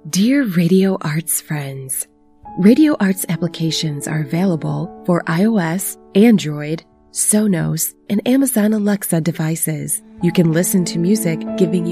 Dear Radio Arts friends, Radio Arts applications are available for iOS, Android, Sonos, and Amazon Alexa devices. You can listen to music giving you